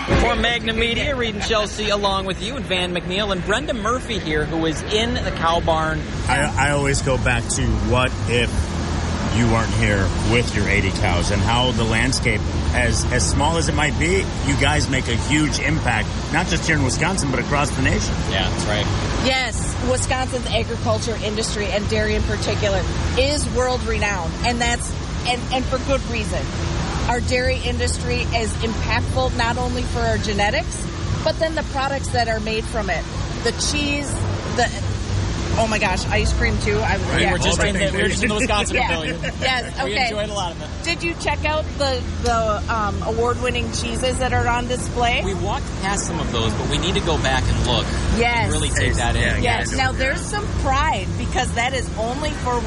For Magna Media, Reed and Chelsea along with you and Van McNeil and Brenda Murphy here, who is in the cow barn. I always go back to what if you weren't here with your 80 cows and how the landscape, as small as it might be, you guys make a huge impact, not just here in Wisconsin, but across the nation. Yeah, that's right. Yes, Wisconsin's agriculture industry and dairy in particular is world renowned, and that's and for good reason. Our dairy industry is impactful not only for our genetics, but then the products that are made from it. The cheese, oh my gosh, ice cream too. We were just in the Wisconsin Pavilion. Yes, okay. We enjoyed a lot of it. Did you check out the award-winning cheeses that are on display? We walked past some of those, but we need to go back and look. Yes. And really take that in. Yes. Now there's some pride because that is only for